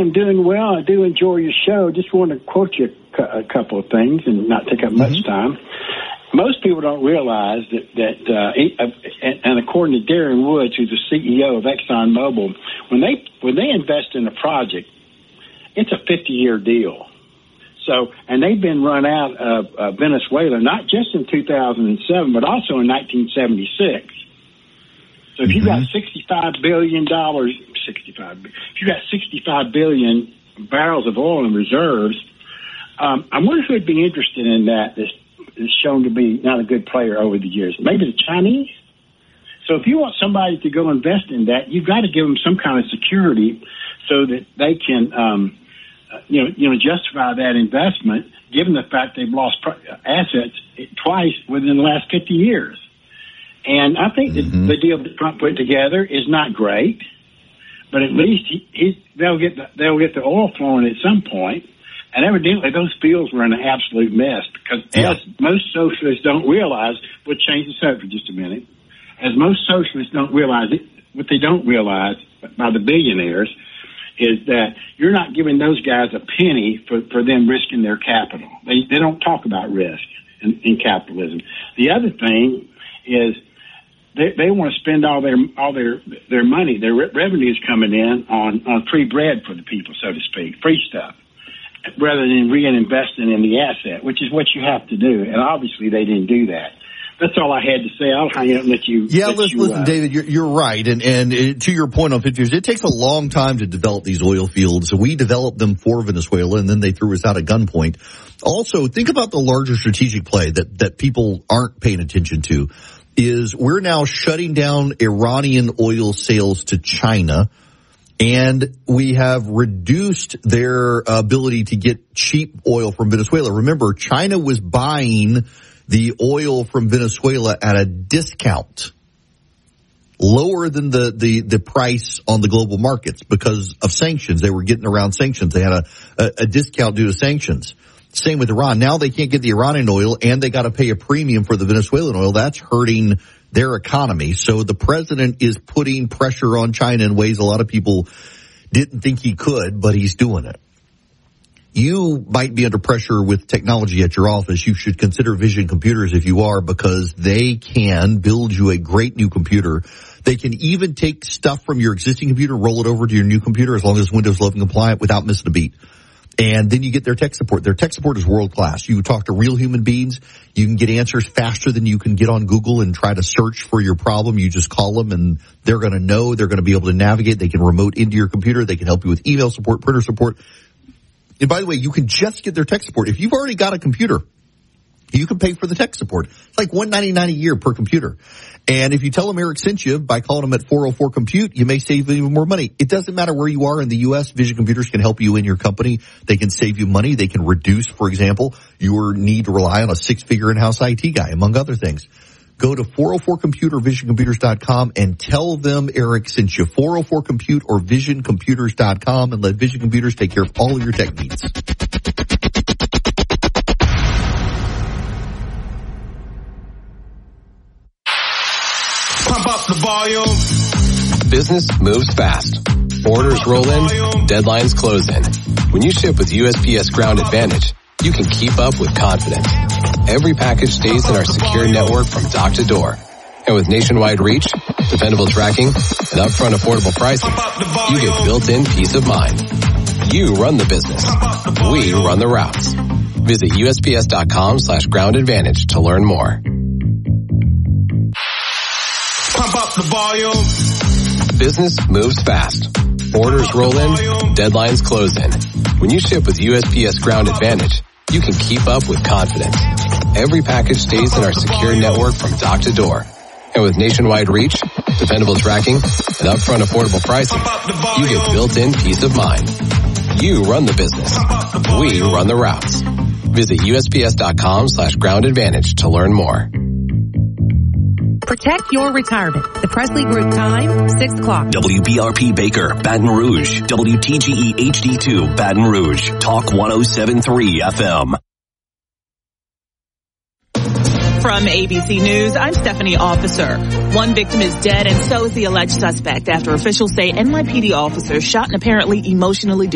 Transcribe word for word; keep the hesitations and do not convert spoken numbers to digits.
am doing well. I do enjoy your show. Just want to quote you a couple of things and not take up much mm-hmm. time. Most people don't realize that, that uh, and according to Darren Woods, who's the C E O of ExxonMobil, when they when they invest in a project, it's a fifty-year deal. So, and they've been run out of uh, Venezuela, not just in two thousand seven, but also in nineteen seventy-six. So if mm-hmm. you've got sixty-five billion dollars, sixty-five, if you've got sixty-five billion barrels of oil in reserves, um, I wonder who would be interested in that. This is shown to be not a good player over the years. Maybe the Chinese. So if you want somebody to go invest in that, you've got to give them some kind of security so that they can, um, you know, you know, justify that investment, given the fact they've lost pr- assets twice within the last fifty years. And I think mm-hmm. that the deal that Trump put together is not great, but at least he, he, they'll get the, they'll get the oil flowing at some point. And evidently, those fields were in an absolute mess because, yeah. as most socialists don't realize, we'll change the subject for just a minute. As most socialists don't realize it, what they don't realize by the billionaires is that you're not giving those guys a penny for, for them risking their capital. They they don't talk about risk in, in capitalism. The other thing is they they want to spend all their all their their money, their re- revenues coming in on on free bread for the people, so to speak, free stuff, rather than reinvesting in the asset, which is what you have to do. And obviously they didn't do that. That's all I had to say. I'll hang out and let you. Yeah, let listen, you, listen uh, David, you're, you're right. And, and it, to your point on fifty years, it takes a long time to develop these oil fields. So we developed them for Venezuela, and then they threw us out at gunpoint. Also, think about the larger strategic play that, that people aren't paying attention to is we're now shutting down Iranian oil sales to China. And we have reduced their ability to get cheap oil from Venezuela. Remember, China was buying the oil from Venezuela at a discount, lower than the, the, the price on the global markets because of sanctions. They were getting around sanctions. They had a, a, a discount due to sanctions. Same with Iran. Now they can't get the Iranian oil and they got to pay a premium for the Venezuelan oil. That's hurting their economy. So the president is putting pressure on China in ways a lot of people didn't think he could, but he's doing it. You might be under pressure with technology at your office. You should consider Vision Computers if you are, because they can build you a great new computer. They can even take stuff from your existing computer, roll it over to your new computer as long as it's Windows eleven compliant without missing a beat. And then you get their tech support. Their tech support is world class. You talk to real human beings. You can get answers faster than you can get on Google and try to search for your problem. You just call them and they're going to know. They're going to be able to navigate. They can remote into your computer. They can help you with email support, printer support. And by the way, you can just get their tech support. If you've already got a computer, you can pay for the tech support. It's like one hundred ninety-nine dollars a year per computer. And if you tell them Eric sent you by calling them at four oh four compute, you may save even more money. It doesn't matter where you are in the U S. Vision Computers can help you in your company. They can save you money. They can reduce, for example, your need to rely on a six-figure in-house I T guy, among other things. Go to four oh four compute or vision computers dot com and tell them Eric sent you. four oh four compute or vision computers dot com and let Vision Computers take care of all of your tech needs. Pump up the volume. Business moves fast. Orders roll in, deadlines close in. When you ship with U S P S Ground Advantage, you can keep up with confidence. Every package stays in our secure network from dock to door. And with nationwide reach, dependable tracking, and upfront affordable pricing, you get built-in peace of mind. You run the business. We run the routes. Visit U S P S dot com slash ground advantage to learn more. Pump up the volume. Business moves fast. Orders roll in, deadlines close in. When you ship with U S P S Ground Advantage, you can keep up with confidence. Every package stays in our secure network from dock to door. And with nationwide reach, dependable tracking, and upfront affordable pricing, you get built-in peace of mind. You run the business. We run the routes. Visit U S P S dot com slash ground advantage to learn more. Protect your retirement. The Presley Group time, six o'clock. W B R P Baker, Baton Rouge. W T G E H D two, Baton Rouge. Talk one oh seven point three F M. From A B C News, I'm Stephanie Officer. One victim is dead and so is the alleged suspect after officials say N Y P D officers shot an apparently emotionally